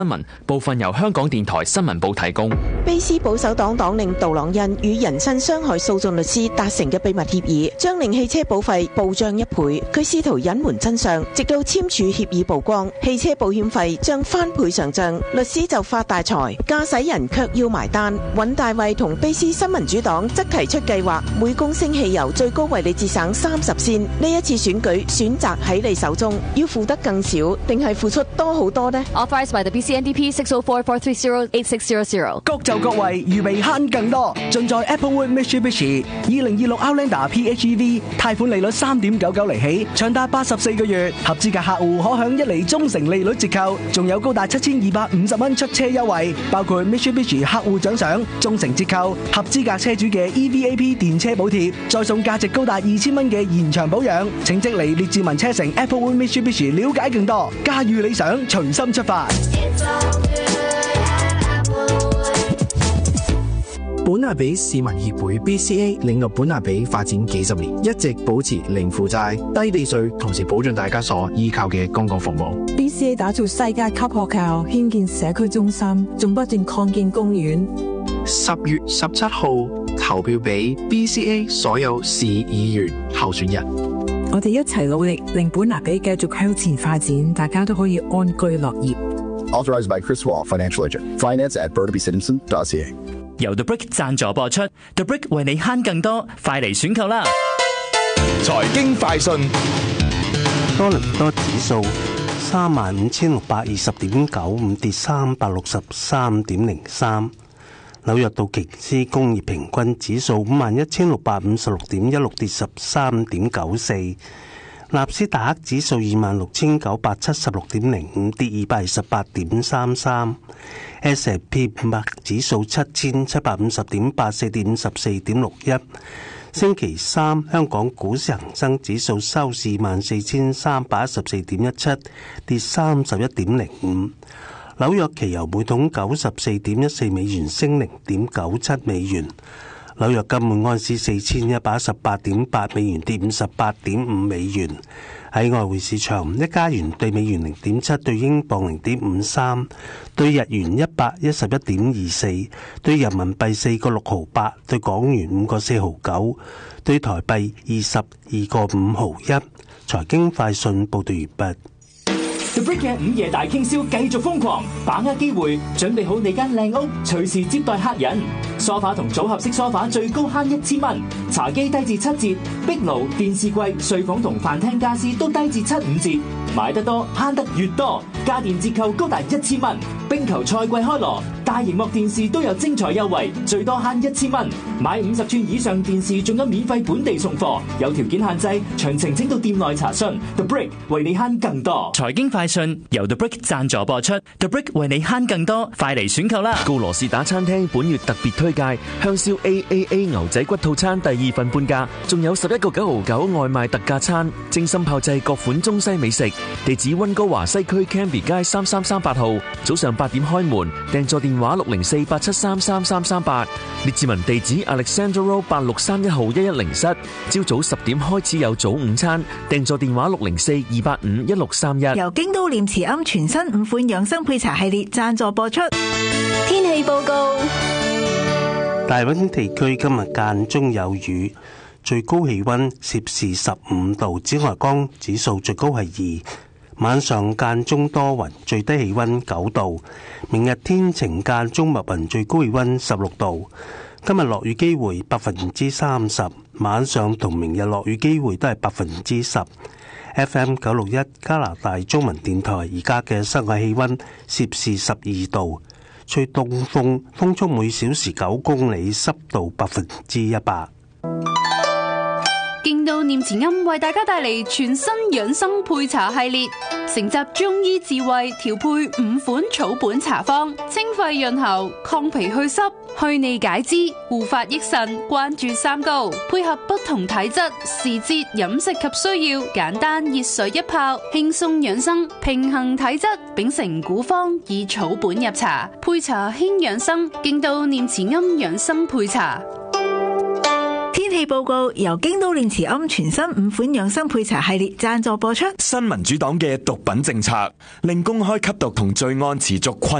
新聞部分由香港電台新聞部提供。 卑斯保守黨黨領杜朗恩與人身傷害訴訟律師達成嘅秘密協議，將令汽車保費暴漲1倍。佢試圖隱瞞真相，直到簽署協議曝光，汽車保險費將翻倍上漲，律師就發大財，駕駛人卻要埋單。尹大衛同卑斯新民主黨則提出計劃，每公升汽油最高為你節省30仙。呢一次選舉選擇喺你手中，要付得更少，定係付出多好多呢？ Authorized by the BC-NDP 604-430-8600。 各就各位，預備慳更多，盡在 Applewood Mitsubishi 2026 Outlander PHEV 貸款利率3.99厘起，長達84個月，合資格客戶可享1厘中成利率折扣，仲有高達7250蚊出車優惠，包括 Mitsubishi 客戶獎賞、中成折扣、合資格車主嘅 EVAP 電車補貼，再送價值高達2000蚊嘅延長保養。請即嚟列治文車城 Applewood Mitsubishi 了解更多，駕馭理想，隨心出發。 本亞比市民協會 BCA 領導本亞比發展幾十年，一直保持零負債、低地稅，同時保障大家所依靠嘅公共服務。 BCA 打造世界級學校，興建社區中心，仲不斷擴建公園。 10月17號投票俾 BCA 所有市議員候選人。 我哋一齊努力，令本亞比繼續向前發展，大家都可以安居樂業。 Authorized by Chris Wall, Financial Agent. Finance at burnabycitizen.ca。 由 The Brick 贊助播出 ，The Brick 為你慳更多，快嚟選購啦！ 財經快訊， 多倫多指數35,620.95跌363.03。紐約道瓊斯工業平均指數51,656.16跌13.94。納斯達克指數26,976.05跌228.33。S&P 500指數7,750.84跌54.61。星期三香港股市恒生指數收市14,314.17跌31.05。紐約期油每桶94.14美元升0.97美元。紐約金每安士4118.8美元跌58.5美元。喺外匯市場，一加元對美元0.7，對英鎊0.53，對日元111.24，對人民幣4個6毫8，對港元5個4毫9，對台幣22個5毫1。財經快訊報道完畢。 The Brick 嘅午夜大傾銷繼續瘋狂，把握機會，準備好你間靚屋，隨時接待客人。梳化同組合式梳化最高慳1000蚊，茶几低至7折，壁爐、電視櫃、睡房同飯廳家私都低至75折。買得多慳得越多，家電折扣高達1000蚊。冰球賽季開鑼，大螢幕電視都有精彩優惠，最多慳1000蚊。買50寸以上電視仲有免費本地送貨，有條件限制，詳情請到店內查詢。The Brick 為你慳更多。財經快訊由 The Brick 贊助播出 ，The Brick 為你慳更多，快嚟選購啦！ 高羅士打餐廳本月特別推介香燒 AAA 牛仔骨套餐第2份半價，仲有11個9.99外賣特價餐，精心炮製各款中西美食。地址溫哥華西區 Cambie 街3338號，早上8點開門，訂座電話604-873-3338。列治文地址 Alexandra Road 8631號1107室，朝早10點開始有早午餐，訂座電話604-285-1631。 由京都念慈庵全新5款養生配茶系列贊助播出。天氣報告。 大溫地區今日間中有雨，最高氣溫攝氏15度，紫外光指數最高係2。晚上間中多雲，最低氣溫9度。明日天晴間中密雲，最高氣溫16度。今日落雨機會30%，晚上同明日落雨機會都係10%。FM 961加拿大中文電台而家嘅室外氣溫攝氏12度，吹東風，風速每小時9公里，濕度100%。 勁到念慈庵為大家帶嚟全新養生配茶系列，承集中醫智慧，調配5款草本茶方，清肺潤喉、抗脾去濕、去膩解脂、護髮益腎，關注三高，配合不同體質、時節、飲食及需要，簡單熱水一泡，輕鬆養生，平衡體質，秉承古方，以草本入茶，配茶輕養生。勁到念慈庵養生配茶。 天氣報告由京都念慈庵全新5款養生配茶系列贊助播出。 新民主黨嘅毒品政策令公開吸毒同罪案持續困